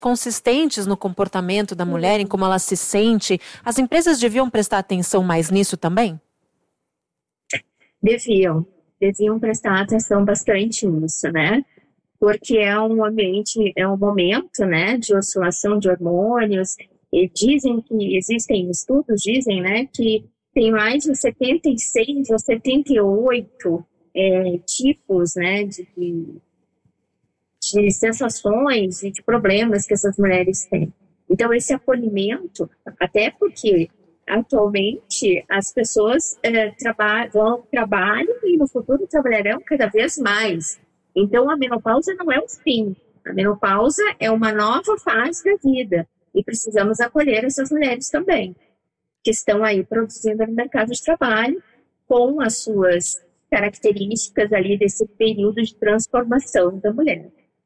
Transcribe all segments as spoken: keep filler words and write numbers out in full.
consistentes no comportamento da mulher, em como ela se sente. As empresas deviam prestar atenção mais nisso também? Deviam, deviam prestar atenção bastante nisso, né? Porque é um ambiente, é um momento, né, de oscilação de hormônios, e dizem que, existem estudos, dizem, né, que tem mais de setenta e seis ou setenta e oito é, tipos, né, de, de sensações e de problemas que essas mulheres têm. Então, esse acolhimento, até porque atualmente as pessoas é, traba- vão ao trabalho e no futuro trabalharão cada vez mais. Então, a menopausa não é o fim. A menopausa é uma nova fase da vida e precisamos acolher essas mulheres também, que estão aí produzindo no mercado de trabalho com as suas características ali desse período de transformação da mulher.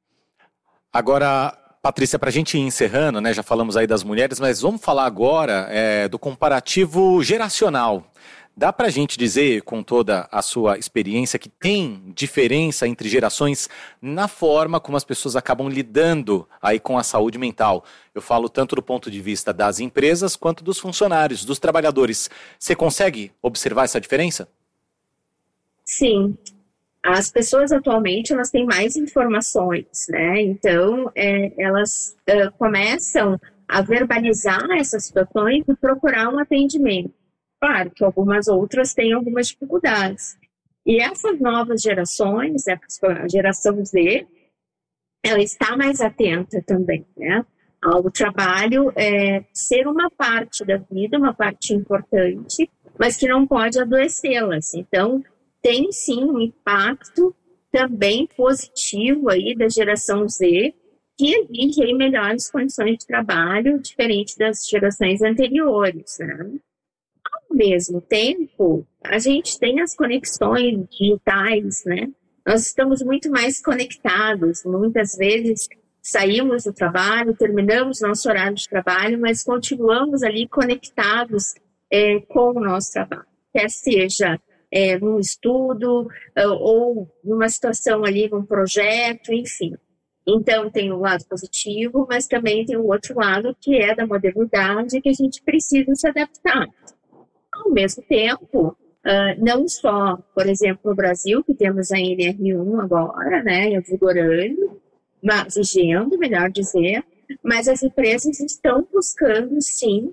Agora, Patrícia, para a gente ir encerrando, né, já falamos aí das mulheres, mas vamos falar agora é, do comparativo geracional. Dá para a gente dizer, com toda a sua experiência, que tem diferença entre gerações na forma como as pessoas acabam lidando aí com a saúde mental? Eu falo tanto do ponto de vista das empresas quanto dos funcionários, dos trabalhadores. Você consegue observar essa diferença? Sim. As pessoas atualmente elas têm mais informações, né? Então, é, elas é, começam a verbalizar essas situações e procurar um atendimento. Claro que algumas outras têm algumas dificuldades. E essas novas gerações, a geração Z, ela está mais atenta também, né? Ao trabalho é, ser uma parte da vida, uma parte importante, mas que não pode adoecê-las. Então, tem sim um impacto também positivo aí da geração Z, que exige aí melhores condições de trabalho, diferente das gerações anteriores, né? Ao mesmo tempo, a gente tem as conexões digitais, né? Nós estamos muito mais conectados. Muitas vezes saímos do trabalho, terminamos nosso horário de trabalho, mas continuamos ali conectados é, com o nosso trabalho. Quer seja é, num estudo ou numa situação ali, num projeto, enfim. Então, tem o lado positivo, mas também tem o outro lado, que é da modernidade, que a gente precisa se adaptar. Ao mesmo tempo, uh, não só, por exemplo, no Brasil, que temos a N R um agora, né, vigorando, vigendo, melhor dizer, mas as empresas estão buscando, sim,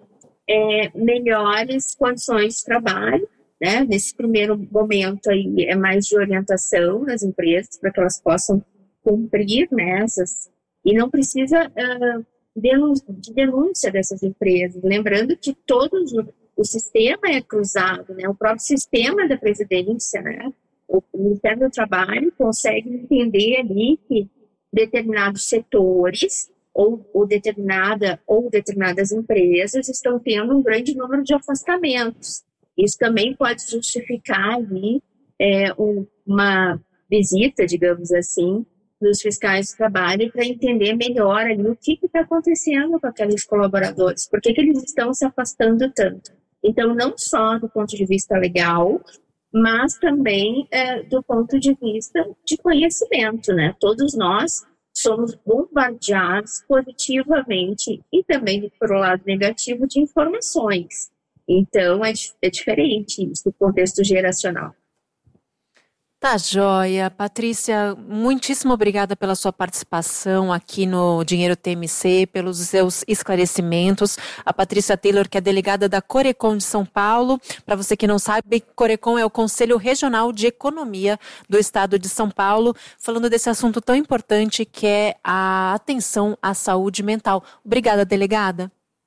é, melhores condições de trabalho, né? Nesse primeiro momento aí é mais de orientação nas empresas, para que elas possam cumprir nessas, e não precisa uh, de denúncia dessas empresas, lembrando que todos o sistema é cruzado, né? O próprio sistema da Previdência, né? O Ministério do Trabalho consegue entender ali que determinados setores ou, ou, determinada, ou determinadas empresas estão tendo um grande número de afastamentos. Isso também pode justificar ali é, um, uma visita, digamos assim, dos fiscais de trabalho para entender melhor ali o que está acontecendo com aqueles colaboradores, por que, que eles estão se afastando tanto. Então, não só do ponto de vista legal, mas também é, do ponto de vista de conhecimento, né? Todos nós somos bombardeados positivamente e também, por um lado negativo, de informações. Então, é, é diferente isso do contexto geracional. Tá joia. Patrícia, muitíssimo obrigada pela sua participação aqui no Dinheiro T M C, pelos seus esclarecimentos. A Patrícia Taylor, que é delegada da Corecon de São Paulo. Para você que não sabe, Corecon é o Conselho Regional de Economia do Estado de São Paulo, falando desse assunto tão importante que é a atenção à saúde mental. Obrigada, delegada.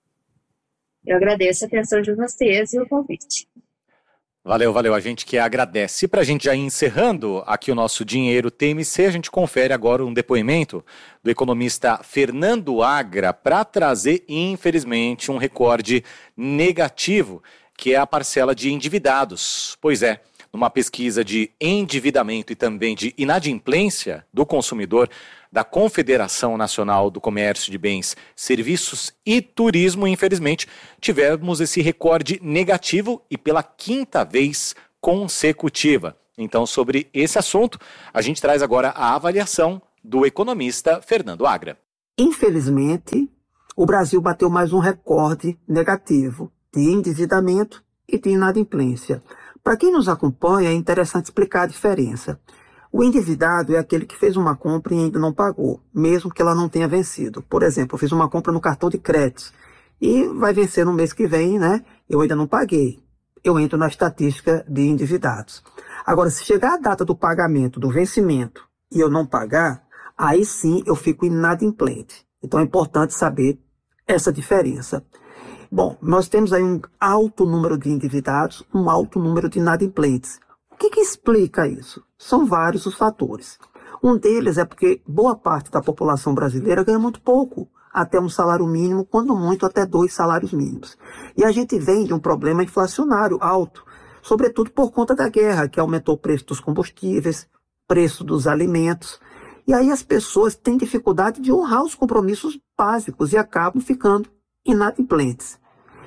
Eu agradeço a atenção de vocês e o convite. Valeu, valeu. A gente que agradece. E para a gente já ir encerrando aqui o nosso Dinheiro T M C, a gente confere agora um depoimento do economista Fernando Agra para trazer, infelizmente, um recorde negativo, que é a parcela de endividados. Pois é, numa pesquisa de endividamento e também de inadimplência do consumidor da Confederação Nacional do Comércio de Bens, Serviços e Turismo, infelizmente, tivemos esse recorde negativo e pela quinta vez consecutiva. Então, sobre esse assunto, a gente traz agora a avaliação do economista Fernando Agra. Infelizmente, o Brasil bateu mais um recorde negativo de endividamento e de inadimplência. Para quem nos acompanha, é interessante explicar a diferença. O endividado é aquele que fez uma compra e ainda não pagou, mesmo que ela não tenha vencido. Por exemplo, eu fiz uma compra no cartão de crédito e vai vencer no mês que vem, né? Eu ainda não paguei. Eu entro na estatística de endividados. Agora, se chegar a data do pagamento, do vencimento, e eu não pagar, aí sim eu fico inadimplente. Então é importante saber essa diferença. Bom, nós temos aí um alto número de endividados, um alto número de inadimplentes. O que que explica isso? São vários os fatores. Um deles é porque boa parte da população brasileira ganha muito pouco, até um salário mínimo, quando muito até dois salários mínimos. E a gente vem de um problema inflacionário alto, sobretudo por conta da guerra, que aumentou o preço dos combustíveis, preço dos alimentos. E aí as pessoas têm dificuldade de honrar os compromissos básicos e acabam ficando inadimplentes.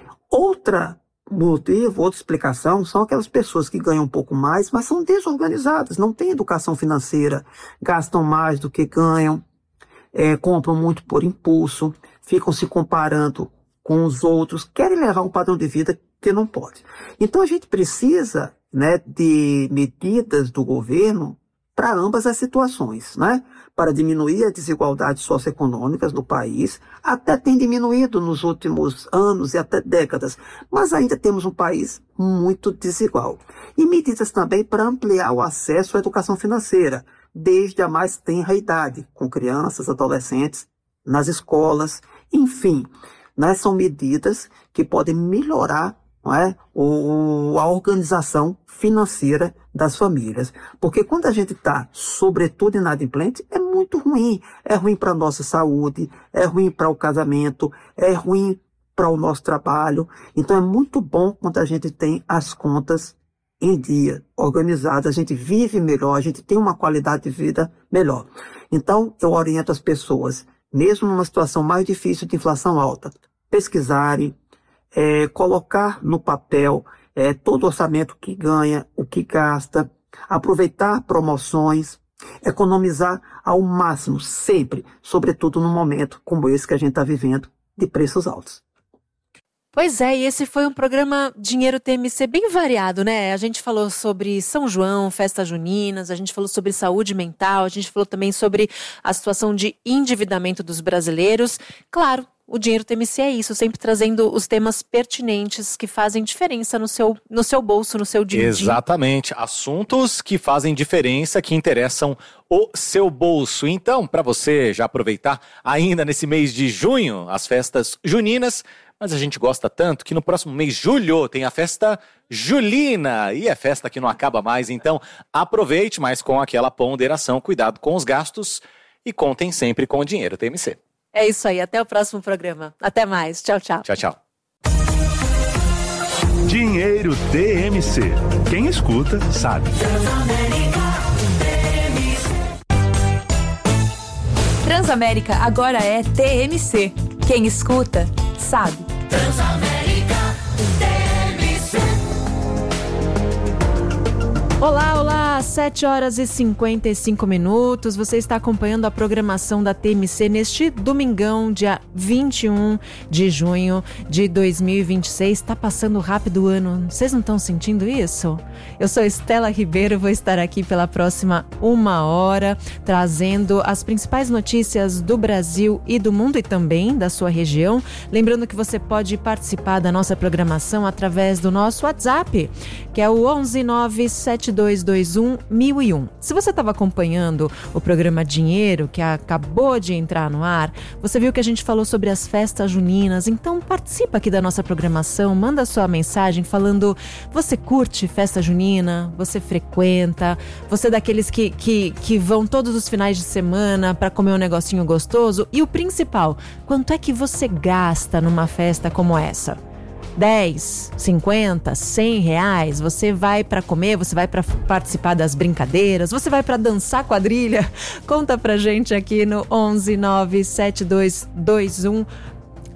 Outra motivo, outra explicação, são aquelas pessoas que ganham um pouco mais, mas são desorganizadas, não têm educação financeira, gastam mais do que ganham, é, compram muito por impulso, ficam se comparando com os outros, querem levar um padrão de vida que não pode. Então a gente precisa, né, de medidas do governo para ambas as situações, né? Para diminuir as desigualdades socioeconômicas do país, até tem diminuído nos últimos anos e até décadas, mas ainda temos um país muito desigual. E medidas também para ampliar o acesso à educação financeira, desde a mais tenra idade, com crianças, adolescentes, nas escolas, enfim, né? São medidas que podem melhorar, não é, o, a organização financeira das famílias. Porque quando a gente está, sobretudo, inadimplente, é muito ruim. É ruim para a nossa saúde, é ruim para o casamento, é ruim para o nosso trabalho. Então é muito bom quando a gente tem as contas em dia, organizadas, a gente vive melhor, a gente tem uma qualidade de vida melhor. Então eu oriento as pessoas, mesmo numa situação mais difícil de inflação alta, pesquisarem, É, colocar no papel é, todo o orçamento que ganha, o que gasta, aproveitar promoções, economizar ao máximo, sempre, sobretudo num momento como esse que a gente está vivendo, de preços altos. Pois é, e esse foi um programa Dinheiro T M C bem variado, né? A gente falou sobre São João, festas juninas, a gente falou sobre saúde mental, a gente falou também sobre a situação de endividamento dos brasileiros. Claro, o Dinheiro T M C é isso, sempre trazendo os temas pertinentes que fazem diferença no seu, no seu bolso, no seu din-din. Exatamente, assuntos que fazem diferença, que interessam o seu bolso. Então, para você já aproveitar ainda nesse mês de junho, as festas juninas, mas a gente gosta tanto que no próximo mês, julho, tem a festa julina. E é festa que não acaba mais, então aproveite, mas com aquela ponderação, cuidado com os gastos e contem sempre com o Dinheiro T M C. É isso aí, até o próximo programa. Até mais, tchau, tchau. Tchau, tchau. Dinheiro T M C. Quem escuta, sabe. Transamérica agora é T M C. Quem escuta, sabe. Transamérica T M C. Olá, olá, sete horas e cinquenta e cinco minutos. Você está acompanhando a programação da T M C neste domingão, dia vinte e um de junho de dois mil e vinte e seis. Está passando rápido o ano. Vocês não estão sentindo isso? Eu sou Estela Ribeiro, vou estar aqui pela próxima uma hora, trazendo as principais notícias do Brasil e do mundo e também da sua região. Lembrando que você pode participar da nossa programação através do nosso WhatsApp, que é o onze nove sete dois dois um mil e um. Se você estava acompanhando o programa Dinheiro, que acabou de entrar no ar, você viu que a gente falou sobre as festas juninas. Então participa aqui da nossa programação, manda sua mensagem falando: você curte festa junina? Você frequenta? Você é daqueles que, que, que vão todos os finais de semana para comer um negocinho gostoso? E o principal, quanto é que você gasta numa festa como essa? dez, cinquenta, cem reais, você vai para comer, você vai para participar das brincadeiras, você vai para dançar quadrilha? Conta pra gente aqui no onze nove sete dois dois um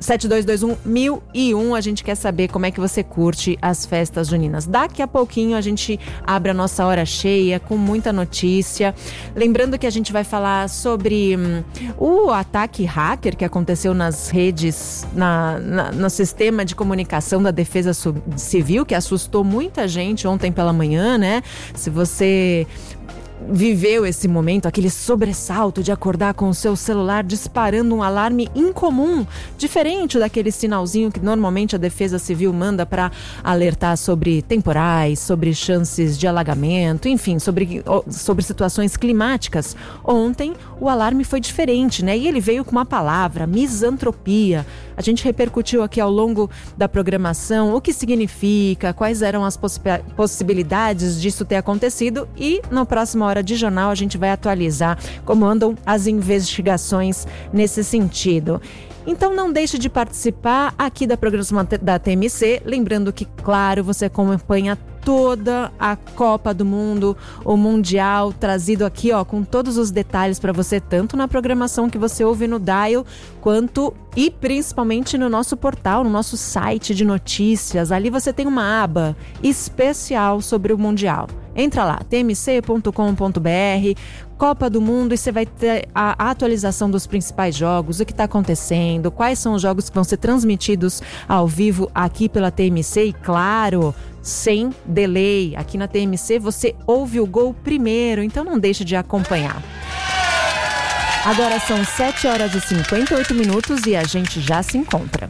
sete dois dois um, mil e um. A gente quer saber como é que você curte as festas juninas. Daqui a pouquinho a gente abre a nossa hora cheia com muita notícia. Lembrando que a gente vai falar sobre hum, o ataque hacker que aconteceu nas redes, na, na, no sistema de comunicação da Defesa Civil, que assustou muita gente ontem pela manhã, né? Se você viveu esse momento, aquele sobressalto de acordar com o seu celular disparando um alarme incomum, diferente daquele sinalzinho que normalmente a Defesa Civil manda para alertar sobre temporais, sobre chances de alagamento, enfim, sobre, sobre situações climáticas. Ontem o alarme foi diferente, né? E ele veio com uma palavra, misantropia. A gente repercutiu aqui ao longo da programação o que significa, quais eram as possi- possibilidades disso ter acontecido, e no próximo Hora de Jornal a gente vai atualizar como andam as investigações nesse sentido. Então não deixe de participar aqui da programação da T M C, lembrando que, claro, você acompanha toda a Copa do Mundo, o Mundial, trazido aqui, ó, com todos os detalhes para você, tanto na programação que você ouve no Dial, quanto e principalmente no nosso portal, no nosso site de notícias. Ali você tem uma aba especial sobre o Mundial. Entra lá, t m c ponto com ponto b r, Copa do Mundo, e você vai ter a atualização dos principais jogos, o que está acontecendo, quais são os jogos que vão ser transmitidos ao vivo aqui pela T M C e, claro, sem delay. Aqui na T M C você ouve o gol primeiro, então não deixe de acompanhar. Agora são sete horas e cinquenta e oito minutos e a gente já se encontra.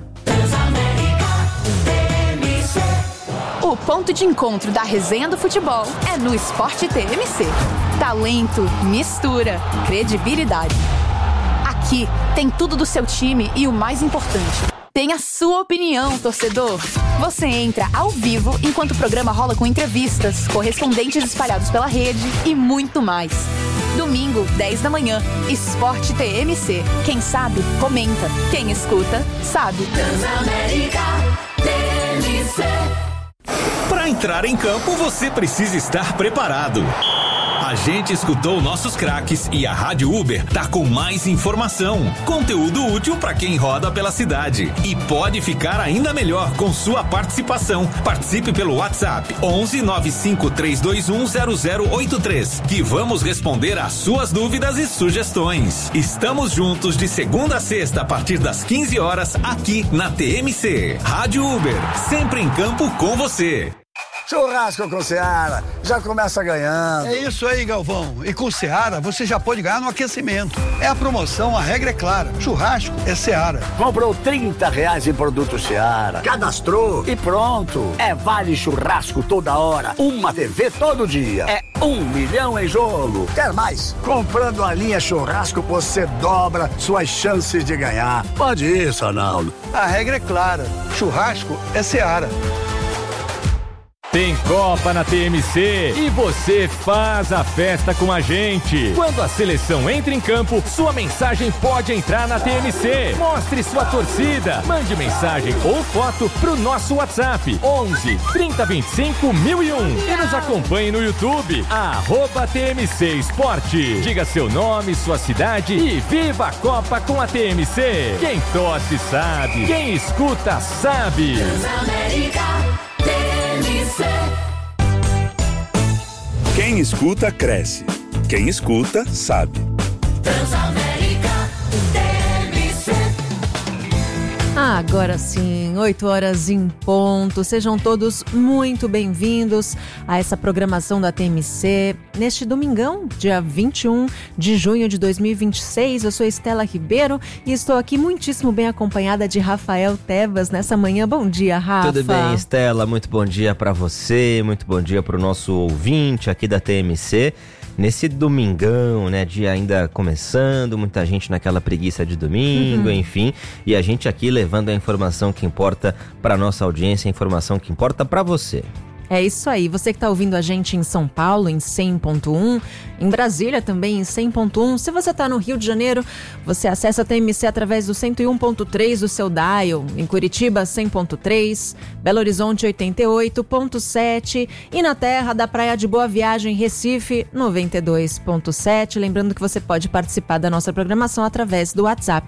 O ponto de encontro da resenha do futebol é no Esporte T M C. Talento, mistura, credibilidade. Aqui tem tudo do seu time e o mais importante, tem a sua opinião, torcedor. Você entra ao vivo enquanto o programa rola com entrevistas, correspondentes espalhados pela rede e muito mais. Domingo, dez da manhã, Esporte T M C. Quem sabe, comenta. Quem escuta, sabe. Transamérica T M C. Para entrar em campo, você precisa estar preparado. A gente escutou nossos craques e a Rádio Uber tá com mais informação, conteúdo útil para quem roda pela cidade. E pode ficar ainda melhor com sua participação. Participe pelo WhatsApp onze nove cinco três dois um zero zero oito três, que vamos responder às suas dúvidas e sugestões. Estamos juntos de segunda a sexta a partir das quinze horas aqui na T M C. Rádio Uber, sempre em campo com você. Churrasco com Seara, já começa ganhando. É isso aí, Galvão. E com Seara, você já pode ganhar no aquecimento. É a promoção, a regra é clara. Churrasco é Seara. Comprou trinta reais em produto Seara, cadastrou e pronto. É vale churrasco toda hora, uma T V todo dia. É um milhão em jogo. Quer mais? Comprando a linha churrasco, você dobra suas chances de ganhar. Pode isso, Arnaldo. A regra é clara. Churrasco é Seara. Tem Copa na T M C e você faz a festa com a gente. Quando a seleção entra em campo, sua mensagem pode entrar na T M C. Mostre sua torcida. Mande mensagem ou foto pro nosso WhatsApp onze, trinta, vinte e cinco, mil e um. E nos acompanhe no YouTube, arroba T M C Esporte. Diga seu nome, sua cidade e viva a Copa com a T M C. Quem torce sabe, quem escuta sabe. Transamérica T M C. Quem escuta, cresce. Quem escuta, sabe. Transamérica T M C. Agora sim, oito horas em ponto. Sejam todos muito bem-vindos a essa programação da T M C. Neste domingão, dia vinte e um de junho de dois mil e vinte e seis, eu sou Estela Ribeiro e estou aqui muitíssimo bem acompanhada de Rafael Tebas nessa manhã. Bom dia, Rafa. Tudo bem, Estela? Muito bom dia para você, muito bom dia para o nosso ouvinte aqui da T M C. Nesse domingão, né, dia ainda começando, muita gente naquela preguiça de domingo, uhum. enfim, e a gente aqui levando a informação que importa para nossa audiência, a informação que importa para você. É isso aí, você que está ouvindo a gente em São Paulo, em cem ponto um, em Brasília também em cem ponto um. Se você está no Rio de Janeiro, você acessa a T M C através do cento e um ponto três do seu dial. Em Curitiba, cem ponto três, Belo Horizonte, oitenta e oito ponto sete e na terra da Praia de Boa Viagem, Recife, noventa e dois ponto sete. Lembrando que você pode participar da nossa programação através do WhatsApp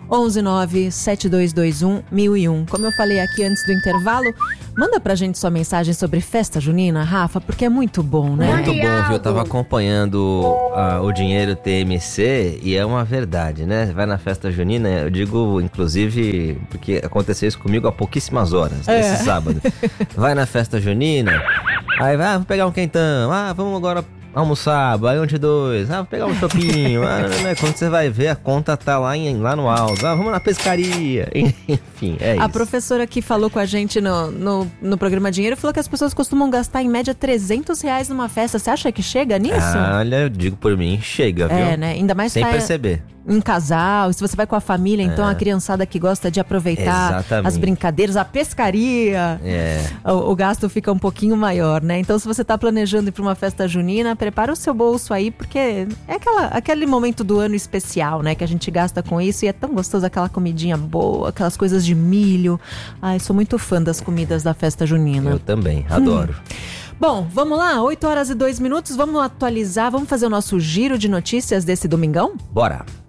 onze nove sete dois dois um mil e um. Como eu falei aqui antes do intervalo, manda pra gente sua mensagem sobre festa junina, Rafa, porque é muito bom, né? Muito bom, viu? Eu tava acompanhando uh, o Dinheiro T M C e é uma verdade, né? Vai na festa junina, eu digo, inclusive, porque aconteceu isso comigo há pouquíssimas horas, É. nesse sábado. Vai na festa junina, aí vai, ah, vou pegar um quentão, ah, vamos agora almoçar, baião de dois, ah, vou pegar um chopinho, ah, né? Quando você vai ver, a conta tá lá, em, lá no alto, ah, vamos na pescaria, enfim, é A isso. professora que falou com a gente no, no, no programa Dinheiro falou que as pessoas costumam gastar em média trezentos reais numa festa. Você acha que chega nisso? Ah, olha, eu digo por mim, chega, viu? É, né? Ainda mais sem tá perceber. em casal, se você vai com a família, então É. a criançada que gosta de aproveitar Exatamente. as brincadeiras, a pescaria, É. o, o gasto fica um pouquinho maior, né? Então se você tá planejando ir pra uma festa junina, prepara o seu bolso aí, porque é aquela, aquele momento do ano especial, né? Que a gente gasta com isso e é tão gostoso, aquela comidinha boa, aquelas coisas de milho. Ai, sou muito fã das comidas da festa junina. Eu também, adoro. Bom, vamos lá, oito horas e dois minutos, vamos atualizar, vamos fazer o nosso giro de notícias desse domingão? Bora!